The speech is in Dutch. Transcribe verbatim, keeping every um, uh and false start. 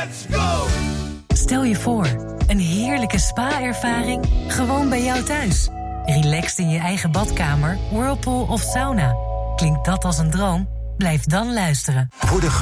Let's go! Stel je voor, een heerlijke spa-ervaring gewoon bij jou thuis. Relaxed in je eigen badkamer, whirlpool of sauna. Klinkt dat als een droom? Blijf dan luisteren. Voor de